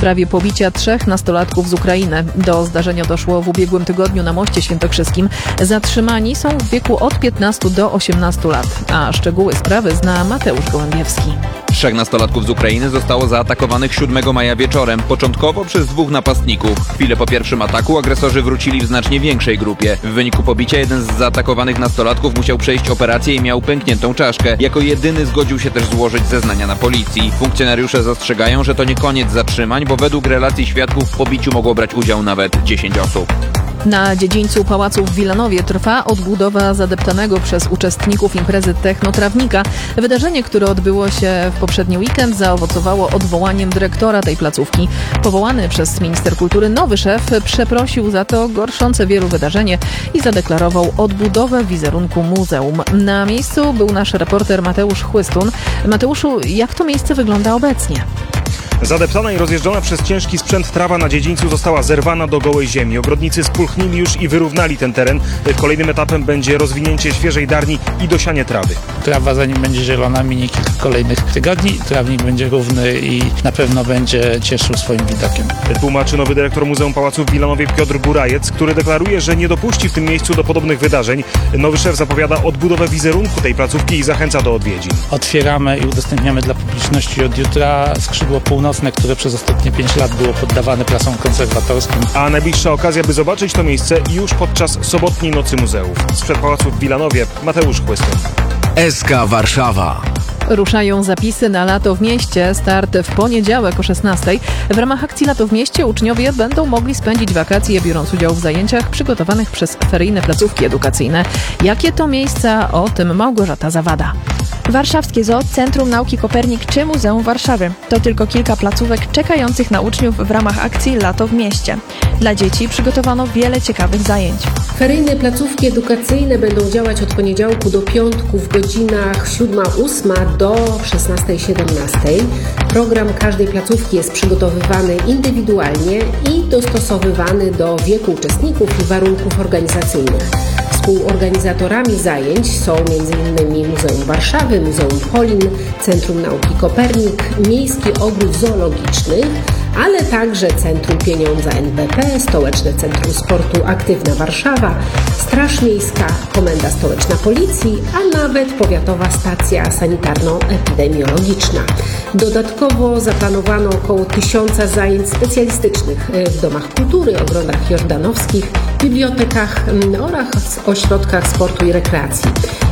sprawie pobicia 3 nastolatków z Ukrainy. Do zdarzenia doszło w ubiegłym tygodniu na Moście Świętokrzyskim. Zatrzymani są w wieku od 15 do 18 lat, a szczegóły sprawy zna Mateusz Gołębiewski. 3 nastolatków z Ukrainy zostało zaatakowanych 7 maja wieczorem, początkowo przez 2 napastników. Chwilę po pierwszym ataku agresorzy wrócili w znacznie większej grupie. W wyniku pobicia jeden z zaatakowanych nastolatków musiał przejść operację i miał pękniętą czaszkę. Jako jedyny zgodził się też złożyć zeznania na policji. Funkcjonariusze zastrzegają, że to nie koniec zatrzymań, bo według relacji świadków w pobiciu mogło brać udział nawet 10 osób. Na dziedzińcu pałacu w Wilanowie trwa odbudowa zadeptanego przez uczestników imprezy technotrawnika. Wydarzenie, które odbyło się w poprzedni weekend, zaowocowało odwołaniem dyrektora tej placówki. Powołany przez minister kultury nowy szef przeprosił za to gorszące wielu wydarzenie i zadeklarował odbudowę wizerunku muzeum. Na miejscu był nasz reporter Mateusz Chłystun. Mateuszu, jak to miejsce wygląda obecnie? Zadeptana i rozjeżdżona przez ciężki sprzęt trawa na dziedzińcu została zerwana do gołej ziemi. Ogrodnicy spulchnili już i wyrównali ten teren. Kolejnym etapem będzie rozwinięcie świeżej darni i dosianie trawy. Trawa, zanim będzie zielona, minie kilka kolejnych tygodni. Trawnik będzie równy i na pewno będzie cieszył swoim widokiem. Tłumaczy nowy dyrektor Muzeum Pałacu w Wilanowie Piotr Burajec, który deklaruje, że nie dopuści w tym miejscu do podobnych wydarzeń. Nowy szef zapowiada odbudowę wizerunku tej placówki i zachęca do odwiedzin. Otwieramy i udostępniamy dla publiczności od jutra skrzydło północne, które przez ostatnie 5 lat było poddawane prasom konserwatorskim. A najbliższa okazja, by zobaczyć to miejsce już podczas sobotniej Nocy Muzeów. Sprzed Pałacu w Wilanowie Mateusz Chłystun. SK Warszawa. Ruszają zapisy na Lato w Mieście. Start w poniedziałek o 16:00. W ramach akcji Lato w Mieście uczniowie będą mogli spędzić wakacje, biorąc udział w zajęciach przygotowanych przez feryjne placówki edukacyjne. Jakie to miejsca? O tym Małgorzata Zawada. Warszawskie Zoo, Centrum Nauki Kopernik czy Muzeum Warszawy. To tylko kilka placówek czekających na uczniów w ramach akcji Lato w Mieście. Dla dzieci przygotowano wiele ciekawych zajęć. Feryjne placówki edukacyjne będą działać od poniedziałku do piątku w godzinach 7-8 do 16-17. Program każdej placówki jest przygotowywany indywidualnie i dostosowywany do wieku uczestników i warunków organizacyjnych. Współorganizatorami zajęć są m.in. Muzeum Warszawy, Muzeum Polin, Centrum Nauki Kopernik, Miejski Ogród Zoologiczny, ale także Centrum Pieniądza NBP, Stołeczne Centrum Sportu Aktywna Warszawa, Straż Miejska, Komenda Stołeczna Policji, a nawet Powiatowa Stacja Sanitarno-Epidemiologiczna. Dodatkowo zaplanowano około 1000 zajęć specjalistycznych w domach kultury, ogrodach jordanowskich, bibliotekach oraz ośrodkach sportu i rekreacji.